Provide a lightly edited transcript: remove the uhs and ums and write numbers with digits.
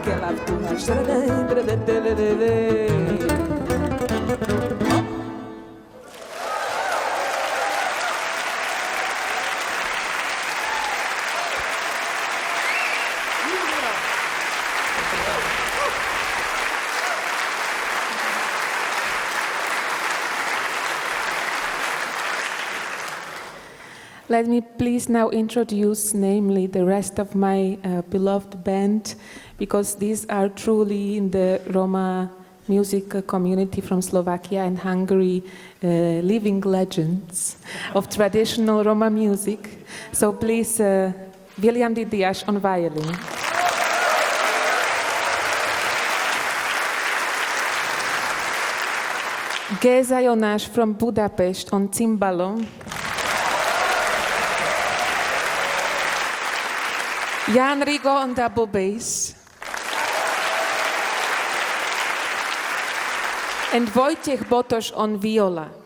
que love too much. Let me please now introduce, namely, the rest of my beloved band, because these are truly in the Roma music community from Slovakia and Hungary, living legends of traditional Roma music. So please, William Didias on violin. Geza Jonas from Budapest on cymbalom. Jan Rigo on double bass. And Wojciech Botosz on viola.